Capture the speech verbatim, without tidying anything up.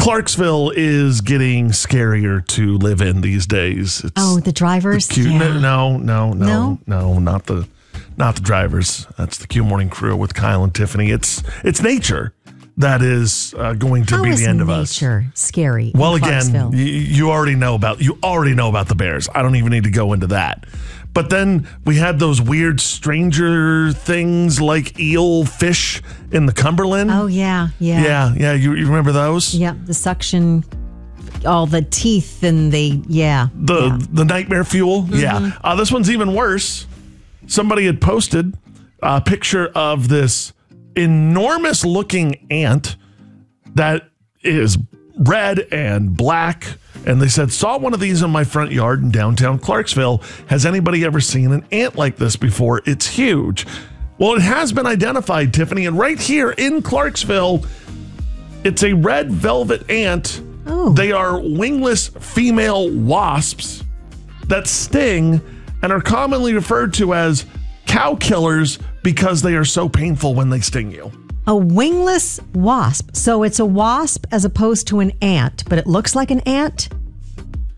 Clarksville is getting scarier to live in these days. It's oh, the drivers? the Q, yeah. No, no, no, No? no, not the not the drivers. That's the Q Morning Crew with Kyle and Tiffany. It's it's nature that is uh, going to How be is the end of us. nature scary? in Well, again, Clarksville? you, you already know about you already know about the Bears. I don't even need to go into that. But then we had those weird stranger things like eel fish in the Cumberland. Oh, yeah, yeah. yeah, yeah. You, you remember those? Yep, the suction, all the teeth and the, yeah. The yeah. the nightmare fuel. Yeah. Uh, this one's even worse. Somebody had posted a picture of this enormous looking ant that is red and black. And they said, saw one of these in my front yard in downtown Clarksville. Has anybody ever seen an ant like this before? It's huge. Well, it has been identified, Tiffany. And right here in Clarksville, it's a red velvet ant. Oh. They are wingless female wasps that sting and are commonly referred to as cow killers because they are so painful when they sting you. A wingless wasp. So it's a wasp as opposed to an ant, but it looks like an ant?